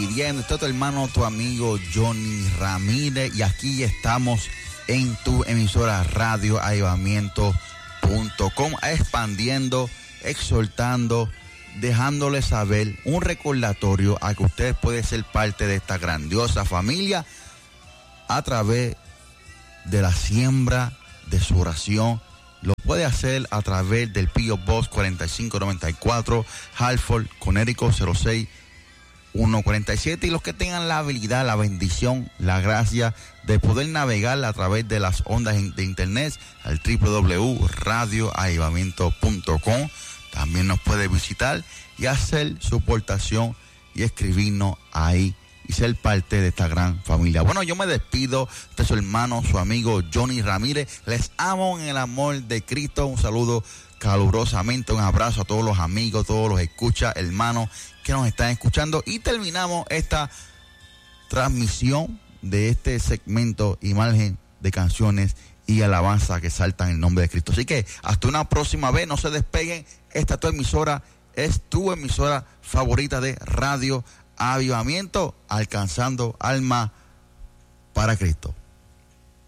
despidiendo. Este es tu hermano, tu amigo Johnny Ramírez. Y aquí estamos en tu emisora Radio Avivamiento.com, expandiendo, exhortando, dejándole saber un recordatorio a que usted puede ser parte de esta grandiosa familia a través de la siembra de su oración. Lo puede hacer a través del P.O. Box 4594, Hartford, Connecticut 06147. Y los que tengan la habilidad, la bendición, la gracia de poder navegar a través de las ondas de internet al www.radioavivamiento.com, también nos puede visitar y hacer su aportación y escribirnos ahí y ser parte de esta gran familia. Bueno, yo me despido de su hermano, su amigo Johnny Ramírez. Les amo en el amor de Cristo. Un saludo calurosamente, un abrazo a todos los amigos, todos los escuchas, hermanos que nos están escuchando. Y terminamos esta transmisión de este segmento Imagen de Canciones y Alabanza que saltan el nombre de Cristo. Así que hasta una próxima vez, no se despeguen. Esta tu emisora es tu emisora favorita de Radio Avivamiento, alcanzando alma para Cristo.